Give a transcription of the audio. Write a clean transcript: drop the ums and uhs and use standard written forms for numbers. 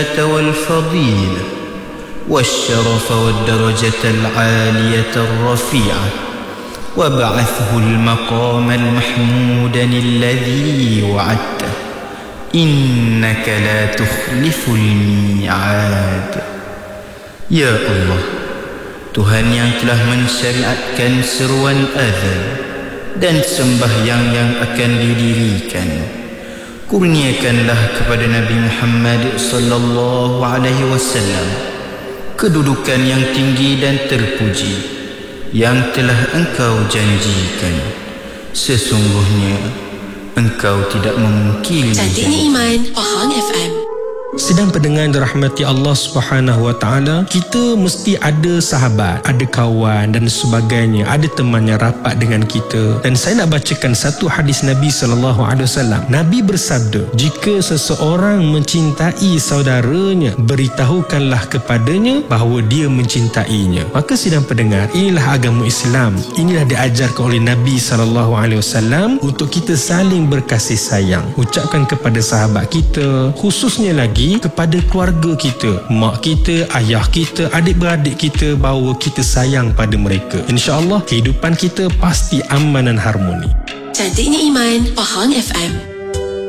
والفضيلة والشرف والدرجة العالية الرفيعة وابعثه المقام المحمود الذي وعدته إنك لا تخلف الميعاد. Ya Allah, Tuhan yang telah mensyariatkan seruan azan dan sembahyang yang akan didirikan, kurniakanlah kepada Nabi Muhammad sallallahu alaihi wasallam kedudukan yang tinggi dan terpuji yang telah Engkau janjikan. Sesungguhnya Engkau tidak memungkiri Cantiknya Iman, Pahang FM. Sedang pendengar dirahmati Allah Subhanahu Wa Taala, kita mesti ada sahabat, ada kawan dan sebagainya, ada teman yang rapat dengan kita. Dan saya nak bacakan satu hadis Nabi sallallahu alaihi wasallam. Nabi bersabda, jika seseorang mencintai saudaranya, beritahukanlah kepadanya bahawa dia mencintainya. Maka sedang pendengar, inilah agama Islam. Inilah diajarkan oleh Nabi sallallahu alaihi wasallam untuk kita saling berkasih sayang. Ucapkan kepada sahabat kita, khususnya lagi kepada keluarga kita, mak kita, ayah kita, adik-beradik kita, bahawa kita sayang pada mereka. InsyaAllah kehidupan kita pasti aman dan harmoni. Cantiknya Iman, Pahang FM.